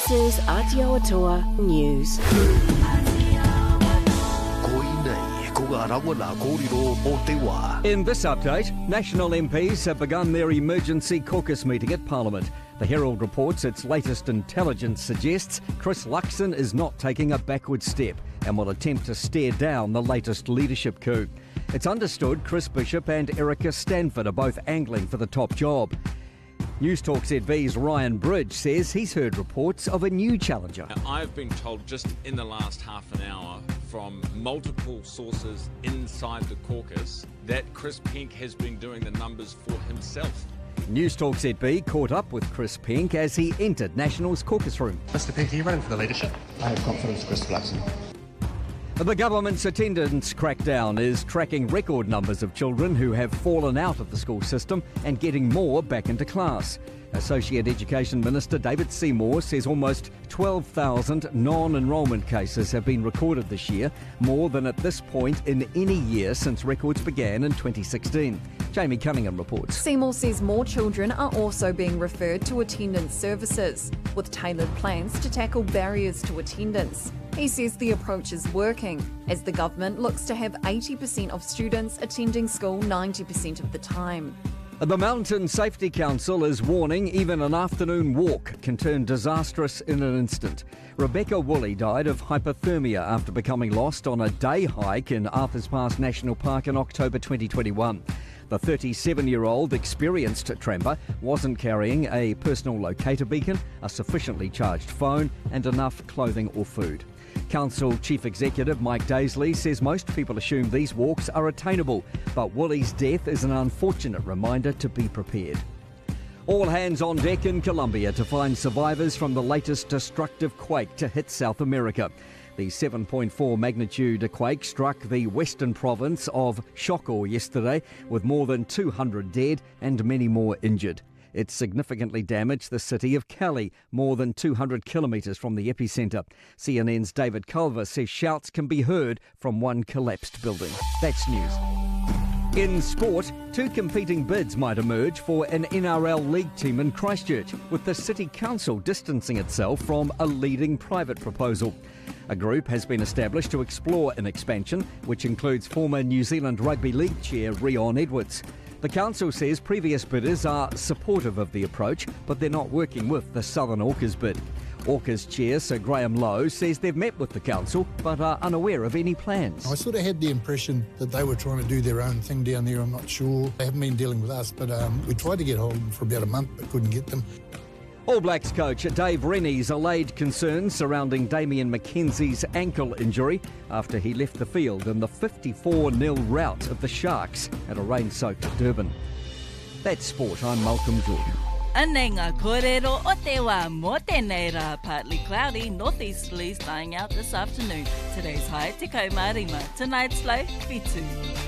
This is Aotearoa News. In this update, National MPs have begun their emergency caucus meeting at Parliament. The Herald reports its latest intelligence suggests Chris Luxon is not taking a backward step and will attempt to stare down the latest leadership coup. It's understood Chris Bishop and Erica Stanford are both angling for the top job. Newstalk ZB's Ryan Bridge says he's heard reports of a new challenger. I've been told just in the last half an hour from multiple sources inside the caucus that Chris Penk has been doing the numbers for himself. Newstalk ZB caught up with Chris Penk as he entered National's caucus room. Mr Penk, are you running for the leadership? I have confidence, Chris Luxon. The government's attendance crackdown is tracking record numbers of children who have fallen out of the school system and getting more back into class. Associate Education Minister David Seymour says almost 12,000 non-enrolment cases have been recorded this year, more than at this point in any year since records began in 2016. Jamie Cunningham reports. Seymour says more children are also being referred to attendance services, with tailored plans to tackle barriers to attendance. He says the approach is working, as the government looks to have 80% of students attending school 90% of the time. The Mountain Safety Council is warning even an afternoon walk can turn disastrous in an instant. Rebecca Woolley died of hypothermia after becoming lost on a day hike in Arthurs Pass National Park in October 2021. The 37-year-old experienced tramper wasn't carrying a personal locator beacon, a sufficiently charged phone and enough clothing or food. Council Chief Executive Mike Daisley says most people assume these walks are attainable, but Woolley's death is an unfortunate reminder to be prepared. All hands on deck in Colombia to find survivors from the latest destructive quake to hit South America. The 7.4 magnitude quake struck the western province of Chocó yesterday, with more than 200 dead and many more injured. It significantly damaged the city of Cali, more than 200 kilometres from the epicentre. CNN's David Culver says shouts can be heard from one collapsed building. That's news. In sport, two competing bids might emerge for an NRL league team in Christchurch, with the City Council distancing itself from a leading private proposal. A group has been established to explore an expansion, which includes former New Zealand Rugby League chair Rion Edwards. The council says previous bidders are supportive of the approach, but they're not working with the Southern Orcas bid. Orcas chair Sir Graham Lowe says they've met with the council, but are unaware of any plans. I sort of had the impression that they were trying to do their own thing down there. I'm not sure. They haven't been dealing with us, but we tried to get hold of them for about a month, but couldn't get them. All Blacks coach Dave Rennie's allayed concerns surrounding Damien McKenzie's ankle injury after he left the field in the 54-0 rout of the Sharks at a rain-soaked Durban. That's sport. I'm Malcolm Jordan. Anei ngā kōrero o te wā mō tēnei rā, partly cloudy, northeasterly starting out this afternoon. Today's high, te kaumārima. Tonight's low, 2.